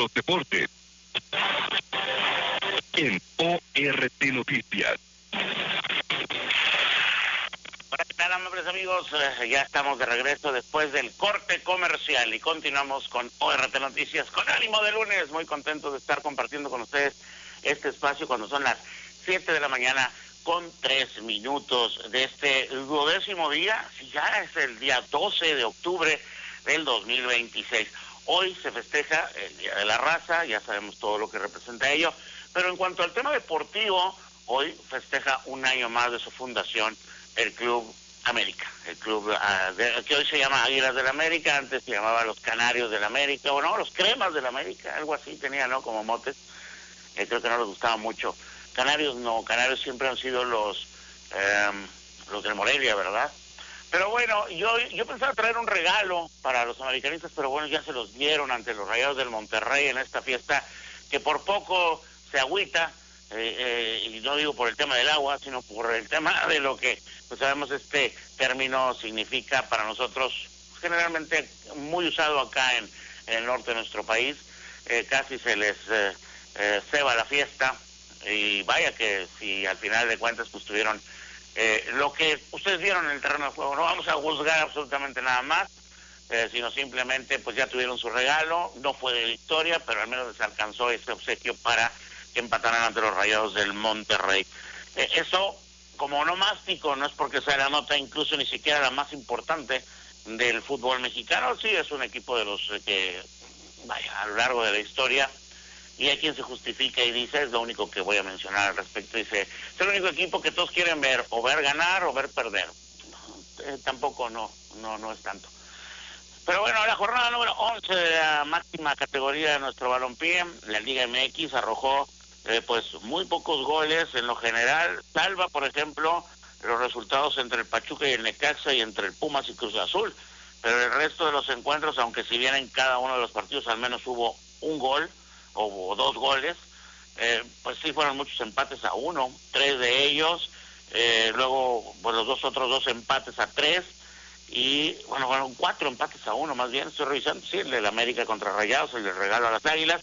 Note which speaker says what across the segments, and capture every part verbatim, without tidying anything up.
Speaker 1: los deportes en O R T Noticias.
Speaker 2: Hola, ¿qué tal, amables amigos? Eh, ya estamos de regreso después del corte comercial y continuamos con O R T Noticias con ánimo de lunes. Muy contento de estar compartiendo con ustedes este espacio cuando son las siete de la mañana con tres minutos de este duodécimo día. Si ya es el día doce de octubre del dos mil veintiséis. Hoy se festeja el Día de la Raza, ya sabemos todo lo que representa ello, pero en cuanto al tema deportivo, hoy festeja un año más de su fundación el Club América, el club uh, de, que hoy se llama Águilas del América, antes se llamaba los Canarios del América, o no, los Cremas del América, algo así tenía, ¿no? Como motes, eh, creo que no les gustaba mucho. Canarios no, Canarios siempre han sido los, eh, los de Morelia, ¿verdad? Pero bueno, yo yo pensaba traer un regalo para los americanistas, pero bueno, ya se los dieron ante los Rayados del Monterrey en esta fiesta, que por poco se agüita, eh, eh, y no digo por el tema del agua, sino por el tema de lo que, pues sabemos, este término significa para nosotros, generalmente muy usado acá en, en el norte de nuestro país, eh, casi se les eh, eh, ceba la fiesta, y vaya que si al final de cuentas pues tuvieron Eh, lo que ustedes vieron en el terreno de juego. No vamos a juzgar absolutamente nada más, eh, sino simplemente pues ya tuvieron su regalo, no fue de victoria, pero al menos les alcanzó ese obsequio para que empataran ante los Rayados del Monterrey. Eh, eso, como onomástico, no es porque sea la nota incluso ni siquiera la más importante del fútbol mexicano, sí es un equipo de los eh, que, vaya, a lo largo de la historia, y hay quien se justifica y dice, es lo único que voy a mencionar al respecto, dice, es el único equipo que todos quieren ver, o ver ganar o ver perder. No, eh, tampoco no, no, no es tanto. Pero bueno, la jornada número once de la máxima categoría de nuestro balompié, la Liga M X, arrojó eh, pues muy pocos goles en lo general, salva por ejemplo los resultados entre el Pachuca y el Necaxa y entre el Pumas y Cruz Azul, pero el resto de los encuentros, aunque si bien en cada uno de los partidos al menos hubo un gol, o dos goles, eh, pues sí fueron muchos empates a uno, tres de ellos, eh, luego pues los dos otros dos empates a tres, y bueno, fueron cuatro empates a uno más bien, estoy revisando, sí, el del América contra Rayados, el del regalo a las Águilas,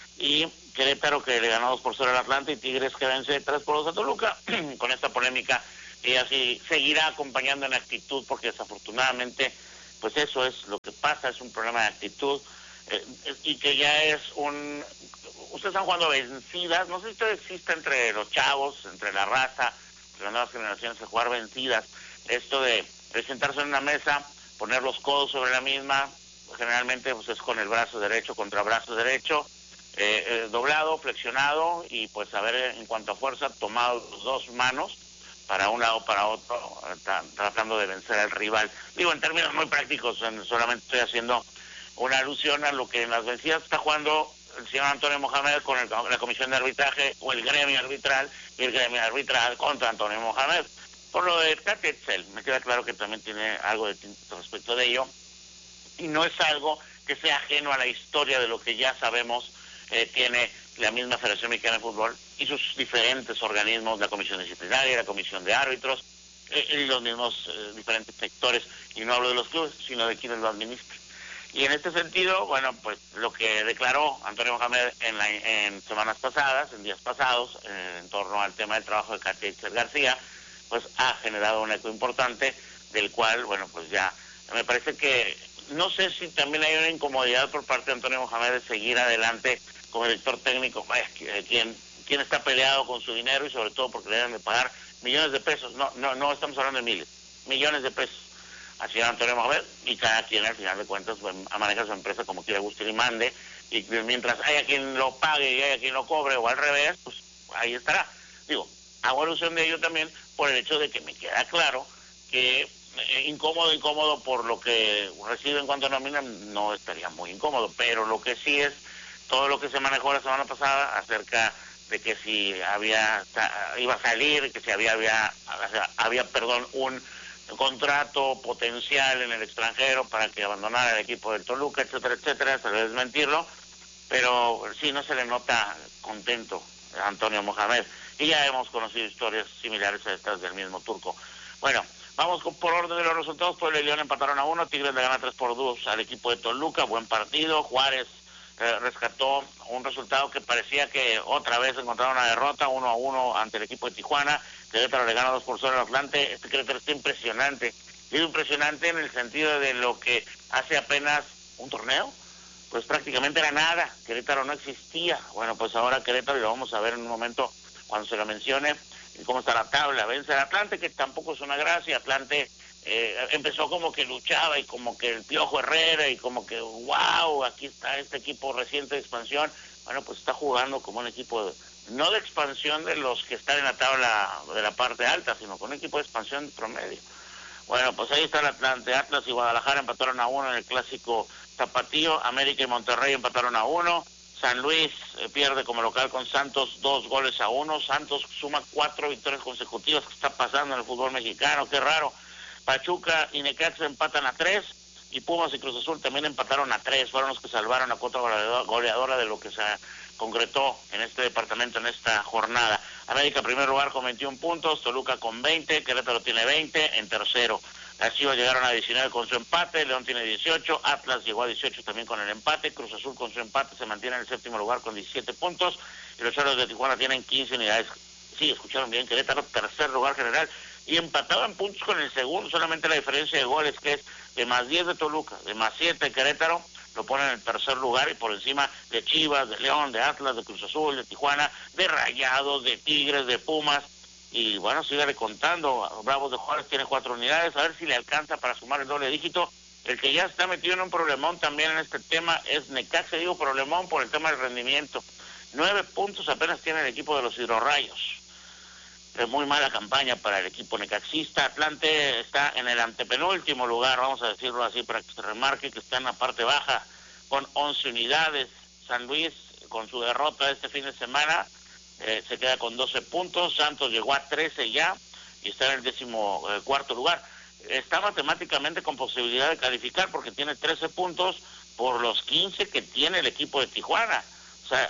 Speaker 2: y Querétaro que le ganó dos por cero al Atlante, y Tigres que vence tres por dos a Toluca, con esta polémica, y así seguirá acompañando en actitud, porque desafortunadamente, pues eso es lo que pasa, es un problema de actitud, Eh, y que ya es un... Ustedes están jugando vencidas, no sé si esto existe entre los chavos, entre la raza, entre las nuevas generaciones, de jugar vencidas, esto de presentarse en una mesa, poner los codos sobre la misma, generalmente pues es con el brazo derecho contra brazo derecho, eh, eh, doblado, flexionado, y pues a ver, en cuanto a fuerza, tomado las dos manos, para un lado, para otro, tratando de vencer al rival. Digo, en términos muy prácticos, solamente estoy haciendo una alusión a lo que en las vencidas está jugando el señor Antonio Mohamed con el, la comisión de arbitraje o el gremio arbitral, y el gremio arbitral contra Antonio Mohamed. Por lo de Katy Etzel, me queda claro que también tiene algo de respecto de ello, y no es algo que sea ajeno a la historia de lo que ya sabemos eh, tiene la misma Federación Mexicana de Fútbol y sus diferentes organismos, la comisión disciplinaria, la comisión de árbitros, eh, y los mismos eh, diferentes sectores, y no hablo de los clubes, sino de quienes lo administran. Y en este sentido, bueno, pues lo que declaró Antonio Mohamed en, la, en semanas pasadas, en días pasados, eh, en torno al tema del trabajo de Katy Etzel García, pues ha generado un eco importante, del cual, bueno, pues ya me parece que, no sé si también hay una incomodidad por parte de Antonio Mohamed de seguir adelante como director técnico, vaya, quien, quien está peleado con su dinero y sobre todo porque le deben de pagar millones de pesos, no, no, no estamos hablando de miles, millones de pesos al señor Antonio Mohamed, y cada quien al final de cuentas pues, maneja su empresa como quiera, guste y mande, y mientras haya quien lo pague y haya quien lo cobre o al revés, pues ahí estará. Digo, hago alusión de ello también por el hecho de que me queda claro que eh, incómodo, incómodo por lo que recibe en cuanto a nómina, no estaría muy incómodo, pero lo que sí es todo lo que se manejó la semana pasada acerca de que si había iba a salir, que si había había había perdón un contrato potencial en el extranjero para que abandonara el equipo del Toluca, etcétera, etcétera, se debe desmentirlo, pero sí no se le nota contento a Antonio Mohamed, y ya hemos conocido historias similares a estas del mismo turco. Bueno, vamos con, por orden de los resultados. Puebla y León empataron a uno, Tigres le gana tres por dos al equipo de Toluca, buen partido. Juárez eh, rescató un resultado que parecía que otra vez encontraron una derrota, uno a uno ante el equipo de Tijuana. Querétaro le gana dos por cero al Atlante. Este Querétaro está impresionante. Digo impresionante en el sentido de lo que hace apenas un torneo, pues prácticamente era nada. Querétaro no existía. Bueno, pues ahora Querétaro, y lo vamos a ver en un momento cuando se lo mencione, cómo está la tabla. Vence al Atlante, que tampoco es una gracia. Atlante eh, empezó como que luchaba y como que el Piojo Herrera y como que wow, aquí está este equipo reciente de expansión. Bueno, pues está jugando como un equipo de, no de expansión de los que están en la tabla de la parte alta, sino con un equipo de expansión promedio. Bueno, pues ahí está el Atlante. Atlas y Guadalajara empataron a uno en el clásico tapatío. América y Monterrey empataron a uno. San Luis eh, pierde como local con Santos dos goles a uno. Santos suma cuatro victorias consecutivas. ¿Qué está pasando en el fútbol mexicano? Qué raro. Pachuca y Necaxa empatan a tres. Y Pumas y Cruz Azul también empataron a tres. Fueron los que salvaron a cuota goleadora de lo que se concretó en este departamento en esta jornada. América en primer lugar con veintiún puntos, Toluca con veinte, Querétaro tiene veinte en tercero. Las Chivas llegaron a diecinueve con su empate, León tiene dieciocho, Atlas llegó a dieciocho también con el empate, Cruz Azul con su empate se mantiene en el séptimo lugar con diecisiete puntos y los Choros de Tijuana tienen quince unidades. Sí, escucharon bien, Querétaro tercer lugar general y empatado en puntos con el segundo, solamente la diferencia de goles que es de más diez de Toluca, de más siete de Querétaro, lo ponen en el tercer lugar y por encima de Chivas, de León, de Atlas, de Cruz Azul, de Tijuana, de Rayados, de Tigres, de Pumas. Y bueno, sígale contando. Bravos de Juárez tiene cuatro unidades, a ver si le alcanza para sumar el doble dígito. El que ya está metido en un problemón también en este tema es Necaxa, digo problemón por el tema del rendimiento. Nueve puntos apenas tiene el equipo de los Hidrorrayos. Es muy mala campaña para el equipo necaxista. Atlante está en el antepenúltimo lugar, vamos a decirlo así para que se remarque que está en la parte baja con once unidades. San Luis, con su derrota este fin de semana, eh, se queda con doce puntos. Santos llegó a trece ya y está en el décimo eh, cuarto lugar. Está matemáticamente con posibilidad de calificar porque tiene trece puntos por los quince que tiene el equipo de Tijuana. O sea,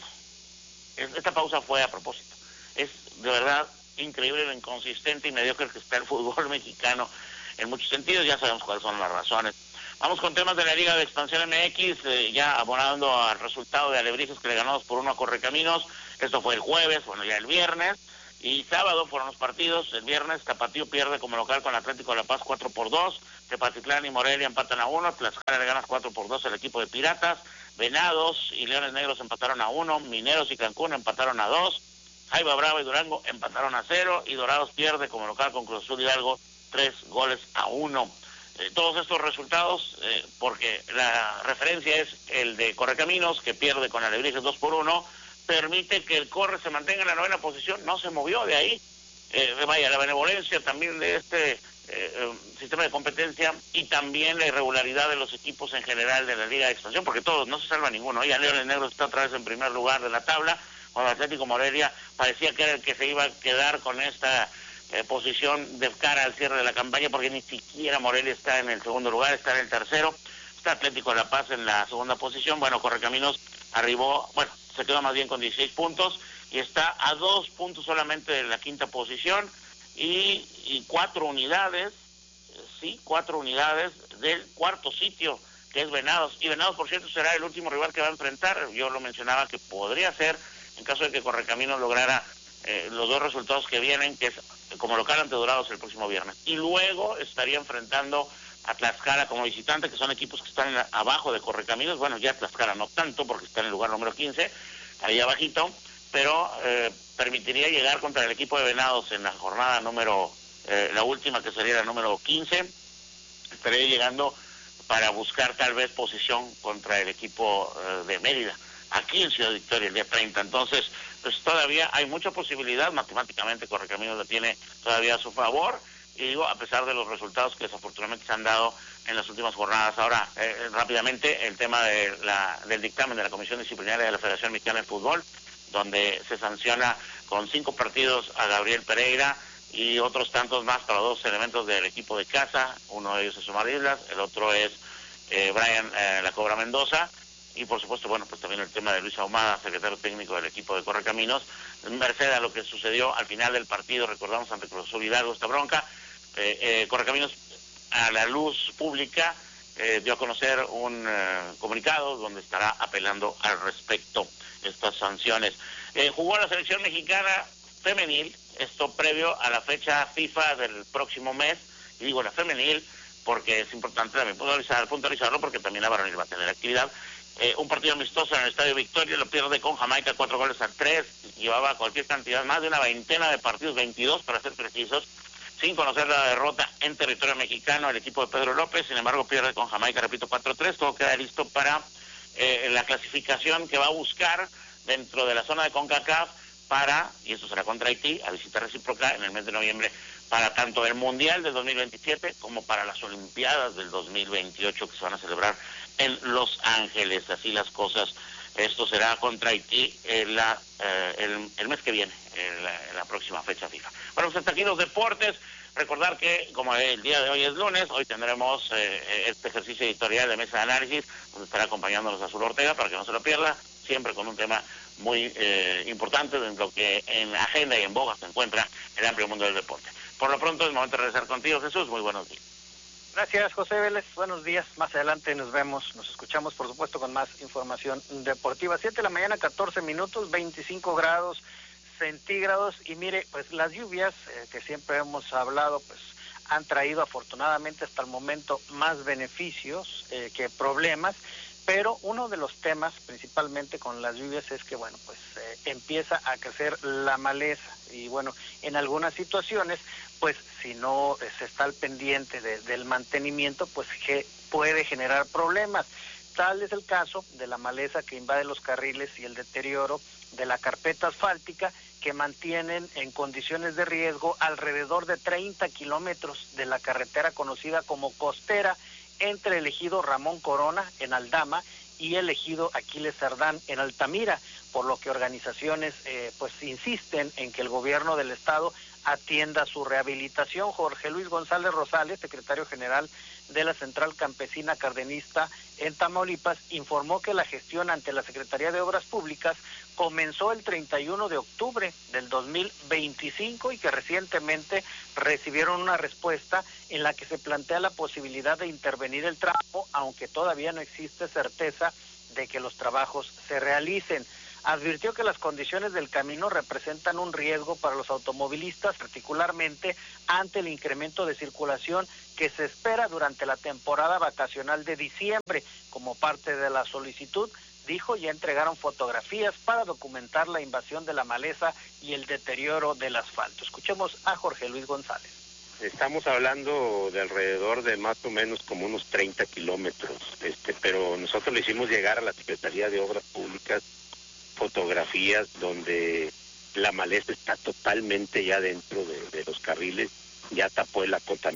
Speaker 2: esta pausa fue a propósito. Es de verdad increíble lo inconsistente y mediocre que está el fútbol mexicano en muchos sentidos. Ya sabemos cuáles son las razones. Vamos con temas de la Liga de Expansión M X, eh, ya abonando al resultado de Alebrijes que le ganó dos por uno a Correcaminos. Esto fue el jueves, bueno, ya el viernes. Y sábado fueron los partidos. El viernes Tapatío pierde como local con Atlético de La Paz cuatro por dos. Tepatitlán y Morelia empatan a uno. Tlaxcala le ganas cuatro por dos al equipo de Piratas. Venados y Leones Negros empataron a uno. Mineros y Cancún empataron a dos. Jaiba Brava y Durango empataron a cero y Dorados pierde como local con Cruz Azul Hidalgo tres goles a uno. Eh, todos estos resultados, eh, porque la referencia es el de Correcaminos, que pierde con Alebrijes dos por uno, permite que el Corre se mantenga en la novena posición, no se movió de ahí. Eh, vaya, la benevolencia también de este eh, eh, sistema de competencia y también la irregularidad de los equipos en general de la Liga de Expansión, porque todos, no se salva ninguno. Ya Leones Negros está otra vez en primer lugar de la tabla, cuando Atlético Morelia parecía que era el que se iba a quedar con esta eh, posición de cara al cierre de la campaña, porque ni siquiera Morelia está en el segundo lugar, está en el tercero. Está Atlético de La Paz en la segunda posición. Bueno, Correcaminos arribó, bueno, se quedó más bien con dieciséis puntos y está a dos puntos solamente de la quinta posición y, y cuatro unidades, sí, cuatro unidades del cuarto sitio, que es Venados. Y Venados, por cierto, será el último rival que va a enfrentar. Yo lo mencionaba que podría ser, en caso de que Correcaminos lograra eh, los dos resultados que vienen, que es como local ante Dorados el próximo viernes. Y luego estaría enfrentando a Tlaxcala como visitante, que son equipos que están abajo de Correcaminos. Bueno, ya Tlaxcala no tanto, porque está en el lugar número quince, ahí abajito, pero eh, permitiría llegar contra el equipo de Venados en la jornada número, eh, la última, que sería la número quince. Estaría llegando para buscar tal vez posición contra el equipo eh, de Mérida, aquí en Ciudad Victoria el día treinta. Entonces, pues todavía hay mucha posibilidad, matemáticamente Correcaminos lo tiene todavía a su favor, y digo, a pesar de los resultados que desafortunadamente se han dado en las últimas jornadas. Ahora, eh, rápidamente, el tema de la, del dictamen de la Comisión Disciplinaria de la Federación Mexicana de Fútbol, donde se sanciona con cinco partidos a Gabriel Pereira y otros tantos más para dos elementos del equipo de casa. Uno de ellos es Omar Islas, el otro es eh, Brian eh, La Cobra Mendoza, y por supuesto, bueno, pues también el tema de Luis Ahumada, secretario técnico del equipo de Correcaminos, merced a lo que sucedió al final del partido, recordamos, ante Cruz Azul Hidalgo, esta bronca. eh, eh, Correcaminos a la luz pública eh, dio a conocer un eh, comunicado donde estará apelando al respecto estas sanciones. Eh, jugó la selección mexicana femenil, esto previo a la fecha FIFA del próximo mes, y digo la femenil porque es importante también puntualizar, puntualizarlo porque también la varonil va a tener actividad. Eh, un partido amistoso en el Estadio Victoria, lo pierde con Jamaica cuatro goles a tres, llevaba cualquier cantidad, más de una veintena de partidos, veintidós para ser precisos, sin conocer la derrota en territorio mexicano el equipo de Pedro López. Sin embargo pierde con Jamaica, repito, cuatro tres, todo queda listo para eh, la clasificación que va a buscar dentro de la zona de CONCACAF para, y esto será contra Haití, a visita recíproca en el mes de noviembre, para tanto el Mundial del dos mil veintisiete como para las Olimpiadas del dos mil veintiocho que se van a celebrar en Los Ángeles. Así las cosas, esto será contra Haití eh, la, eh, el, el mes que viene, en la, en la próxima fecha FIFA. Bueno, pues hasta aquí los deportes. Recordar que, como el día de hoy es lunes, hoy tendremos eh, este ejercicio editorial de mesa de análisis, donde estará acompañándonos Azul Ortega para que no se lo pierda, siempre con un tema muy eh, importante dentro de lo que en la agenda y en boga se encuentra el amplio mundo del deporte. Por lo pronto es momento de regresar contigo, Jesús. Muy buenos días.
Speaker 3: Gracias, José Vélez. Buenos días. Más adelante nos vemos, nos escuchamos, por supuesto, con más información deportiva. siete de la mañana, catorce minutos, veinticinco grados centígrados. Y mire, pues las lluvias eh, que siempre hemos hablado, pues han traído afortunadamente hasta el momento más beneficios eh, que problemas. Pero uno de los temas, principalmente con las lluvias, es que, bueno, pues eh, empieza a crecer la maleza. Y bueno, en algunas situaciones, pues si no eh, se está al pendiente de, del mantenimiento, pues que puede generar problemas. Tal es el caso de la maleza que invade los carriles y el deterioro de la carpeta asfáltica, que mantienen en condiciones de riesgo alrededor de treinta kilómetros de la carretera conocida como costera, entre el ejido Ramón Corona en Aldama y el ejido Aquiles Cerdán en Altamira, por lo que organizaciones eh, pues insisten en que el gobierno del estado atienda su rehabilitación. Jorge Luis González Rosales, secretario general de la Central Campesina Cardenista en Tamaulipas, informó que la gestión ante la Secretaría de Obras Públicas comenzó el treinta y uno de octubre del dos mil veinticinco y que recientemente recibieron una respuesta en la que se plantea la posibilidad de intervenir el tramo, aunque todavía no existe certeza de que los trabajos se realicen. Advirtió que las condiciones del camino representan un riesgo para los automovilistas, particularmente ante el incremento de circulación que se espera durante la temporada vacacional de diciembre. Como parte de la solicitud, dijo, ya entregaron fotografías para documentar la invasión de la maleza y el deterioro del asfalto. Escuchemos a Jorge Luis González.
Speaker 4: Estamos hablando de alrededor de más o menos como unos treinta kilómetros, este, pero nosotros le hicimos llegar a la Secretaría de Obras Públicas fotografías donde la maleza está totalmente ya dentro de, de los carriles, ya tapó el acotamiento.